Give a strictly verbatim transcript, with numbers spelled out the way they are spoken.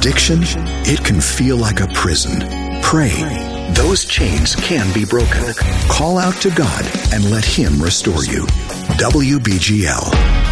Addiction, it can feel like a prison. Pray. Those chains can be broken. Call out to God and let Him restore you. W B G L.